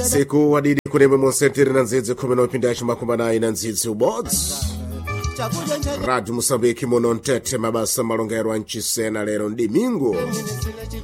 siku wadidi kunemwe monsentiri na nzidzi 10 na nzidzi ubodzi Radio Mosambiki muno ntete mabasa malongero anchisena lero ndi mingu